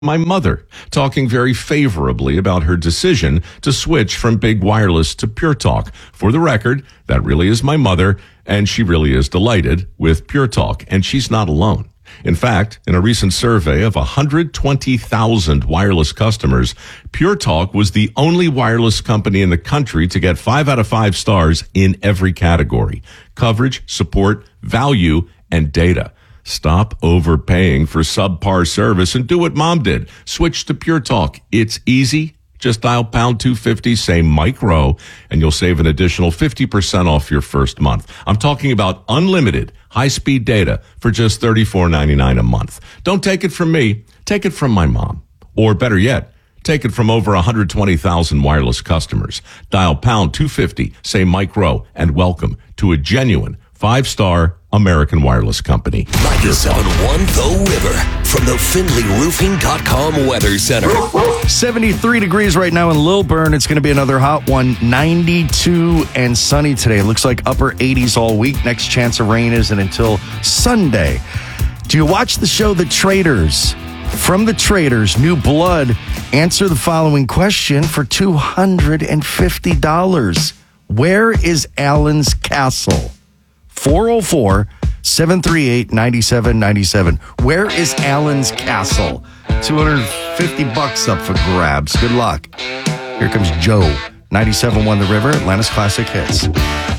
my mother, talking very favorably about her decision to switch from Big Wireless to Pure Talk. For the record, that really is my mother, and she really is delighted with Pure Talk, and she's not alone. In fact, in a recent survey of 120,000 wireless customers, Pure Talk was the only wireless company in the country to get 5 out of 5 stars in every category: coverage, support, value, and data. Stop overpaying for subpar service and do what Mom did. Switch to Pure Talk. It's easy. Just dial pound 250, say Mike Rowe, and you'll save an additional 50% off your first month. I'm talking about unlimited high-speed data for just $34.99 a month. Don't take it from me. Take it from my mom. Or better yet, take it from over 120,000 wireless customers. Dial pound 250, say Mike Rowe, and welcome to a genuine 5-star American wireless company. 97.1 The River from the FindlayRoofing.com Weather Center. 73 degrees right now in Lilburn. It's going to be another hot one. 92 and sunny today. Looks like upper 80s all week. Next chance of rain isn't until Sunday. Do you watch the show The Traitors? From The Traitors, New Blood, answer the following question for $250. Where is Allen's Castle? 404-738-9797. Where is Allen's Castle? $250 up for grabs. Good luck. Here comes Joe. 97.1 The River, Atlanta's Classic Hits.